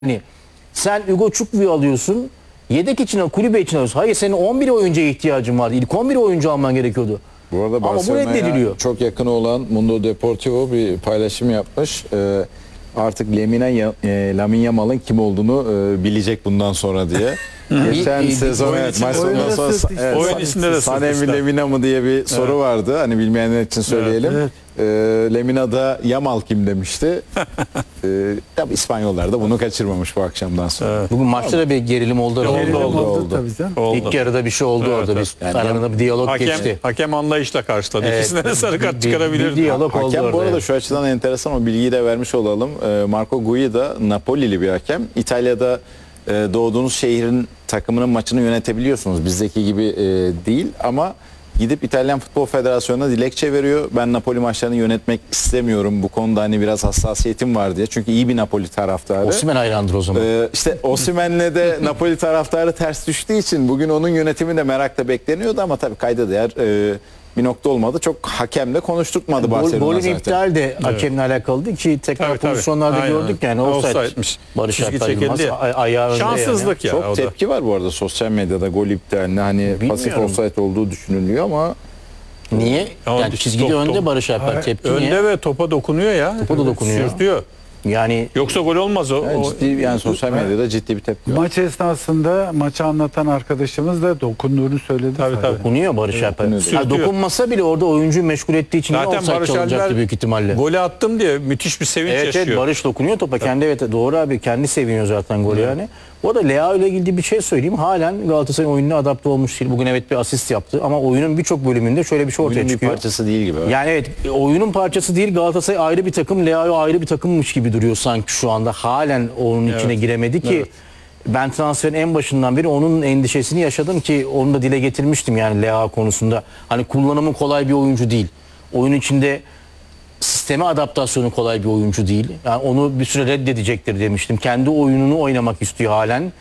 Yani sen Hugo Çukbu'yu alıyorsun. Yedek için, kulübe için alıyorsun. Hayır, senin 11 oyuncuya ihtiyacın vardı. İlk 11 oyuncu alman gerekiyordu. Bu arada ama bu Barcelona'ya reddediliyor. çok yakın olan Mundo Deportivo bir paylaşım yapmış. Artık Lamine Yamal'ın kim olduğunu bilecek bundan sonra diye. Geçen sezon maçtan sonra oyun içinde de Sané mi Lemina mı diye bir soru vardı. Hani bilmeyenler için söyleyelim. Evet. Lemina da Yamal kim demişti. Tabii İspanyollar da bunu kaçırmamış bu akşamdan sonra. Evet. Bugün maçta da bir gerilim oldu. Oldu. Tabii canım. İlk yarıda bir şey oldu orada. Evet. Bir aranında bir diyalog geçti. Hakem anlayışla karşıladı. Evet. İkisine de sarı kart Bir çıkarabilirdi. diyalog oldu Hakem orada. bu arada yani. şu açıdan enteresan, o bilgiyi de vermiş olalım. Marco Guida Napoli'li bir hakem. İtalya'da doğduğunuz şehrin takımının maçını yönetebiliyorsunuz. Bizdeki gibi değil ama gidip İtalyan Futbol Federasyonu'na dilekçe veriyor. Ben Napoli maçlarını yönetmek istemiyorum. Bu konuda hani biraz hassasiyetim var diye. Çünkü iyi bir Napoli taraftarı. Osimhen hayrandır o zaman. İşte Osimhen'le de Napoli taraftarı ters düştüğü için bugün onun yönetimi de merakla bekleniyordu ama tabii kayda değer bir nokta olmadı. Çok hakemle konuşturmadı Barcelona Golün zaten. iptal de hakemle alakalıydı ki tekrar Tabii, tabii. pozisyonlarda Aynen. gördük yani Offside'miş. Barış Çizgi Alper Yılmaz çekildi ya. ayağı önde Şanssızlık ya. Çok o da. tepki var bu arada sosyal medyada gol iptaline, hani pasif Bilmiyorum. offside olduğu düşünülüyor ama Yani. Niye? Ama Yani çizgide top- önde top- Barış Alper, tepki niye? Önde ve topa dokunuyor ya. Topa da dokunuyor. Sürtüyor. Yani Yoksa gol olmaz o. yani O- ciddi, yani sosyal medyada ciddi bir tepki var. Maç esnasında maçı anlatan arkadaşımız da dokunduğunu söyledi. Tabii, zaten. tabii. dokunuyor Barış Alper. dokunuyor. Ha, Sürtüyor. dokunmasa bile orada oyuncuyu meşgul ettiği için yine Zaten offside Barış çalacaktı Alper büyük ihtimalle. golü attım diye müthiş bir sevinç Evet, yaşıyor. evet, Barış dokunuyor topa. Kendi, evet, doğru abi, kendi seviniyor zaten golü yani. Bu da Leao ile ilgili bir şey söyleyeyim. Halen Galatasaray'ın oyununa adapte olmuş değil. Bugün evet bir asist yaptı ama oyunun birçok bölümünde şöyle bir şey ortaya Oyunun bir çıkıyor. parçası değil gibi. Yani evet, oyunun parçası değil, Galatasaray ayrı bir takım, Leao ayrı bir takımmış gibi duruyor sanki şu anda. Halen onun içine giremedi ki ben transferin en başından beri onun endişesini yaşadım ki onu da dile getirmiştim yani Leao konusunda. Hani kullanımı kolay bir oyuncu değil. Oyun içinde sisteme adaptasyonu kolay bir oyuncu değil. Yani onu bir süre reddedecektir demiştim. Kendi oyununu oynamak istiyor halen.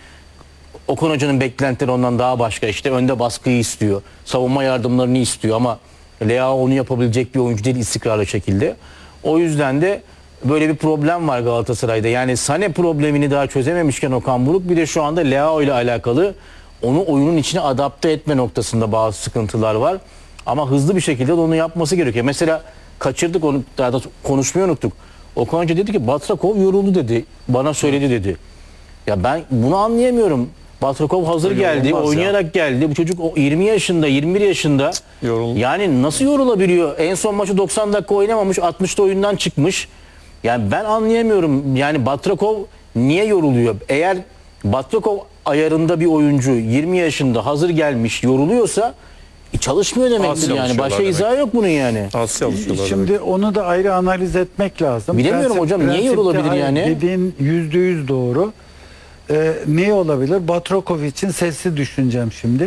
Okan Hoca'nın beklentileri ondan daha başka. İşte önde baskıyı istiyor. Savunma yardımlarını istiyor ama Leao onu yapabilecek bir oyuncu değil istikrarlı şekilde. O yüzden de böyle bir problem var Galatasaray'da. Yani Sané problemini daha çözememişken Okan Buruk, bir de şu anda Leao ile alakalı onu oyunun içine adapte etme noktasında bazı sıkıntılar var. Ama hızlı bir şekilde de onu yapması gerekiyor. Mesela kaçırdık onu, daha da konuşmayı unuttuk. Okan Hoca dedi ki Batrakov yoruldu dedi. Bana söyledi dedi. Ya ben bunu anlayamıyorum. Batrakov hazır Öyle geldi, olmaz oynayarak geldi. Bu çocuk 20 yaşında, 21 yaşında. Yani nasıl yorulabiliyor? En son maçı 90 dakika oynamamış, 60'ta oyundan çıkmış. Yani ben anlayamıyorum. Yani Batrakov niye yoruluyor? Eğer Batrakov ayarında bir oyuncu 20 yaşında hazır gelmiş yoruluyorsa çalışmıyor demektir yani. çalışıyorlar Başka demek. izahı yok bunun yani. Az çalışıyorlar. Şimdi onu da ayrı analiz etmek lazım. Bilemiyorum hocam, niye prensipte yorulabilir hayır, yani? Dediğin %100 doğru. Ne olabilir? Batrakov için sesli düşüneceğim şimdi.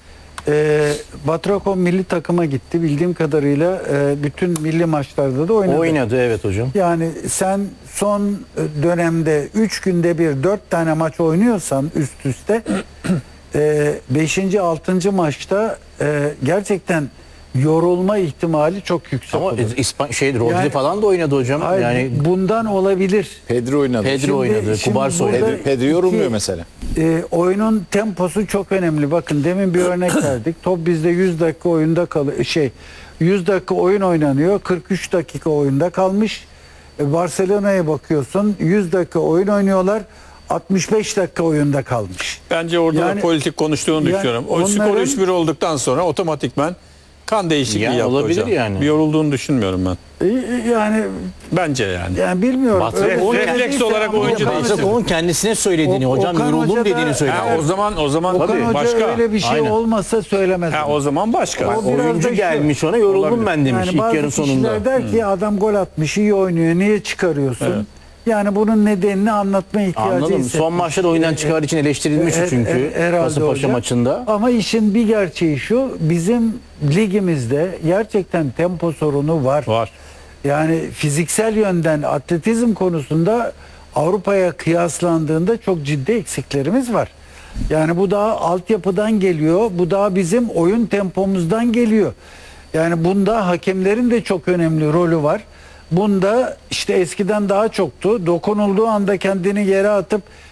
Batrakov milli takıma gitti. Bildiğim kadarıyla bütün milli maçlarda da oynadı. Oynadı evet hocam. Yani sen son dönemde 3 günde bir 4 tane maç oynuyorsan üst üste 5. 6. maçta gerçekten yorulma ihtimali çok yüksek Ama olur. Rodri Yani- falan da oynadı hocam. Hayır, Yani bundan olabilir. Pedri oynadı. Pedri oynadı, Kubars burada oynadı. Pedri yorulmuyor iki- mesela. Oyunun temposu çok önemli. Bakın demin bir örnek verdik. Top bizde 100 dakika oyunda 100 dakika oyun oynanıyor. 43 dakika oyunda kalmış. Barcelona'ya bakıyorsun. 100 dakika oyun oynuyorlar. 65 dakika oyunda kalmış. Bence orada Yani- da politik konuştuğunu yani düşünüyorum. O onların- skor 3-1 olduktan sonra otomatikman kan değişikliği Yani yaptı olabilir hocam. yani. Bir yorulduğunu düşünmüyorum ben. Yani Bence yani. bilmiyorum. Batrakov Öyle refleks söylendiyse olarak ama oyuncu Okan değiştirdi. Hoca- Onun kendisine söylediğini hocam, Okan yoruldum Hoca da- dediğini söyledi. Ha, o zaman Okan Hoca başka. öyle bir şey Aynen. olmasa söylemez. Ha, o zaman başka. O biraz da Oyuncu işte- gelmiş ona yoruldum Olabilir. ben demiş Yani ilk bazı yarın sonunda. kişiler der ki adam gol atmış, iyi oynuyor, niye çıkarıyorsun? Evet. Yani bunun nedenini anlatma ihtiyacı Anladım. hissetmiş. Son maçta da oyundan çıkar için eleştirilmiş çünkü Herhalde Kasımpaşa hocam. maçında. Ama işin bir gerçeği şu, bizim ligimizde gerçekten tempo sorunu var. Var. Yani fiziksel yönden atletizm konusunda Avrupa'ya kıyaslandığında çok ciddi eksiklerimiz var. Yani bu daha altyapıdan geliyor, bu daha bizim oyun tempomuzdan geliyor. Yani bunda hakemlerin de çok önemli rolü var. Bunda işte eskiden daha çoktu. Dokunulduğu anda kendini yere atıp